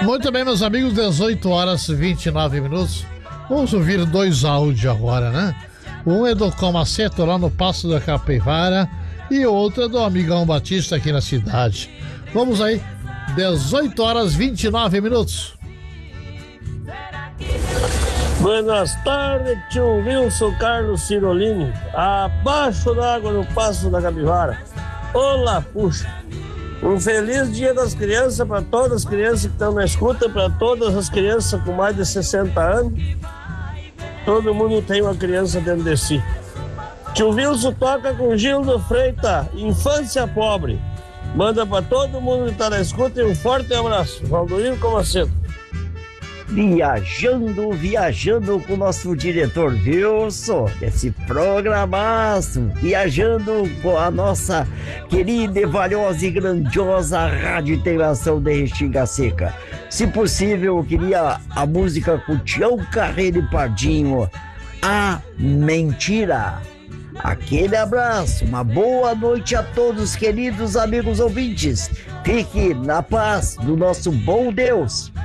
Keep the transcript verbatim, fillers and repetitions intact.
Muito bem, meus amigos, dezoito horas e vinte e nove minutos. Vamos ouvir dois áudios agora, né? Um é do Comaceto lá no Passo da Capivara e o outro é do Amigão Batista aqui na cidade. Vamos aí, dezoito horas e vinte e nove minutos. Buenas tardes, tio Wilson Carlos Cirolini, abaixo d'água no Passo da Capivara. Olá, puxa. Um feliz dia das crianças para todas as crianças que estão na escuta, para todas as crianças com mais de sessenta anos. Todo mundo tem uma criança dentro de si. Tio Wilson toca com Gildo Freita, Infância Pobre. Manda para todo mundo que está na escuta e um forte abraço. Valdomiro Comaceto. Viajando, viajando com o nosso diretor Wilson, esse programaço, viajando com a nossa querida, valiosa e grandiosa Rádio Integração de Restinga Seca. Se possível, eu queria a música com Tião Carreiro e Pardinho, A Mentira. Aquele abraço, uma boa noite a todos, queridos amigos ouvintes. Fique na paz do nosso bom Deus.